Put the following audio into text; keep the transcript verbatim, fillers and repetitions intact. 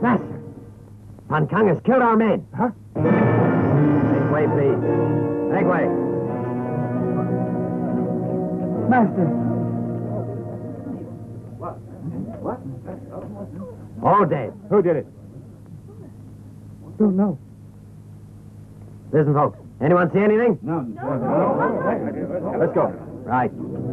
Master, Pan Kang has killed our men. Huh? Make way, please. Make way. Master. What? What? All dead. Who did it? Don't know. Listen, folks. Anyone see anything? No. no. Let's go. Right.